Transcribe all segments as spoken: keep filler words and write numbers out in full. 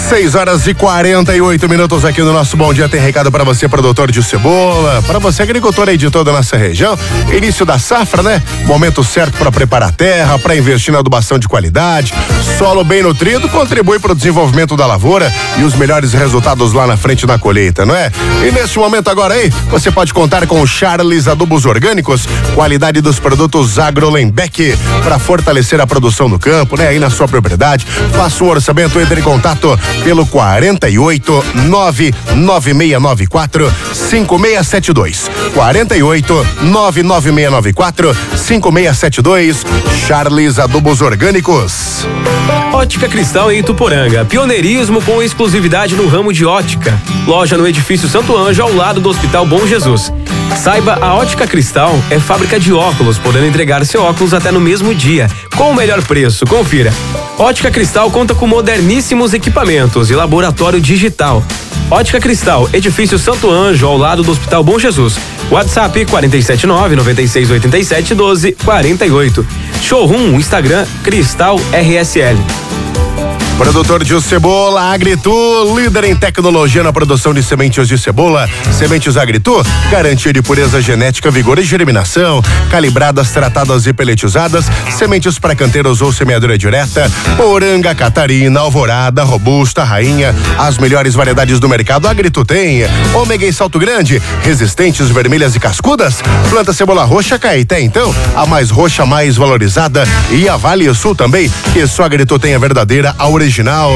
seis horas e quarenta e oito minutos aqui no nosso Bom Dia. Tem recado para você, produtor de cebola, para você, agricultor aí de toda a nossa região. Início da safra, né? Momento certo para preparar a terra, para investir na adubação de qualidade. Solo bem nutrido contribui para o desenvolvimento da lavoura e os melhores resultados lá na frente da colheita, não é? E neste momento agora aí, você pode contar com o Charles Adubos Orgânicos, qualidade dos produtos Agrolembec para fortalecer a produção no campo, né? Aí na sua propriedade. Faça um orçamento, entre em contato pelo quarenta e oito, nove nove seis nove quatro, cinco seis sete dois. quarenta e oito, nove nove seis nove quatro, cinco seis sete dois. Charles Adubos Orgânicos. Ótica Cristal em Ituporanga, pioneirismo com exclusividade no ramo de ótica. Loja no edifício Santo Anjo, ao lado do Hospital Bom Jesus. Saiba, a Ótica Cristal é fábrica de óculos, podendo entregar seu óculos até no mesmo dia, com o melhor preço. Confira. Ótica Cristal conta com moderníssimos equipamentos e laboratório digital. Ótica Cristal, edifício Santo Anjo, ao lado do Hospital Bom Jesus. WhatsApp quatro sete nove, nove seis oito sete, um dois quatro oito. Showroom, Instagram, Cristal R S L. Produtor de cebola, Agritu, líder em tecnologia na produção de sementes de cebola. Sementes Agritu, garantia de pureza genética, vigor e germinação, calibradas, tratadas e peletizadas, sementes para canteiros ou semeadura direta, Poranga, Catarina, Alvorada, Robusta, Rainha, as melhores variedades do mercado Agritu tem. Ômega e Salto Grande, resistentes, vermelhas e cascudas. Planta cebola roxa Caeté, então, a mais roxa, mais valorizada, e a Vale Sul também, que só Agritu tem a verdadeira, a original.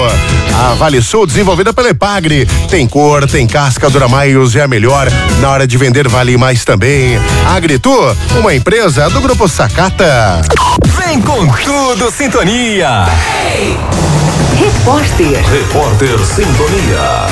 A Vale Sul, desenvolvida pela Epagre, tem cor, tem casca, dura mais, é a melhor. Na hora de vender, vale mais também. Agritu, uma empresa do Grupo Sacata. Vem com tudo, Sintonia. Hey! Repórter. Repórter Sintonia.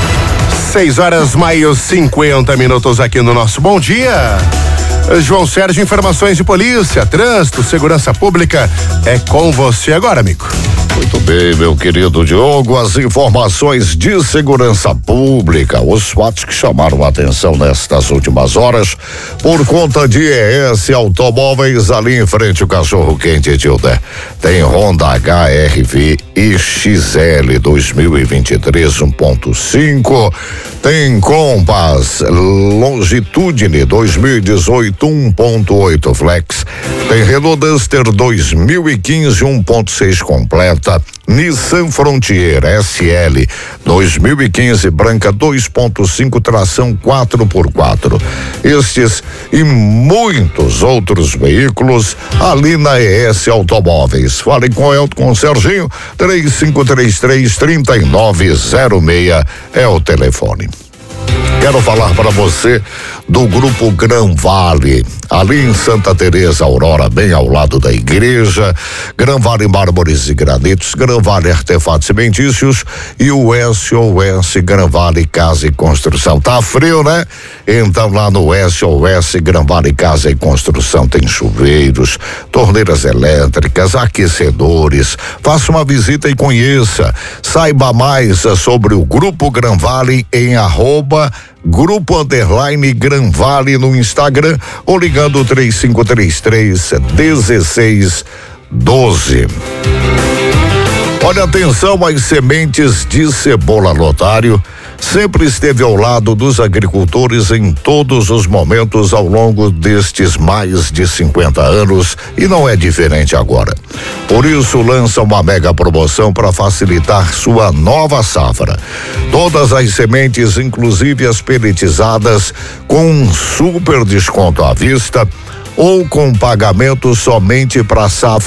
seis horas mais cinquenta minutos aqui no nosso Bom Dia. João Sérgio, informações de polícia, trânsito, segurança pública. É com você agora, amigo. Muito bem, meu querido Diogo, as informações de segurança pública, os fatos que chamaram a atenção nestas últimas horas, por conta de E S Automóveis, ali em frente ao Cachorro Quente, Tilda. Tem Honda H R V e X L dois mil e vinte e três um ponto cinco, tem Compass Longitude dois mil e dezoito um ponto oito Flex, tem Renault Duster dois mil e quinze um ponto seis completa, Nissan Frontier S L dois mil e quinze branca dois ponto cinco tração quatro por quatro. Estes e muitos outros veículos ali na E S Automóveis. Fale com Elton, com o Serginho, três cinco três três, três nove zero seis é o telefone. Quero falar para você do Grupo Gran Vale, ali em Santa Teresa Aurora, bem ao lado da igreja. Gran Vale Mármores e Granitos, Gran Vale Artefatos Cimentícios e o S O S Gran Vale Casa e Construção. Tá frio, né? Então lá no S O S Gran Vale Casa e Construção tem chuveiros, torneiras elétricas, aquecedores. Faça uma visita e conheça. Saiba mais sobre o Grupo Gran Vale em arroba Grupo Underline Gran Vale no Instagram ou ligando três cinco três três, um seis um dois. Olha, atenção, as sementes de cebola Lotário sempre esteve ao lado dos agricultores em todos os momentos ao longo destes mais de cinquenta anos e não é diferente agora. Por isso lança uma mega promoção para facilitar sua nova safra. Todas as sementes, inclusive as peletizadas, com um super desconto à vista ou com pagamento somente para safra